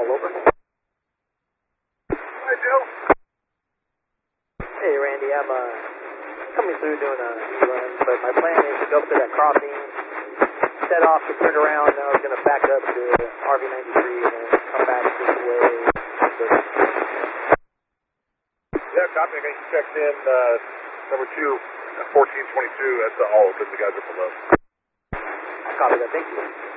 over. Hi, Joe. Hey, Randy, I'm coming through doing a run, but my plan is to go up to that crossing, set off to turn around. Now I was going to back up to RV-93 and then come back this way. Yeah, copy. I think you checked in number 2, 1422. That's all because the guys are below. Copy that. Thank you.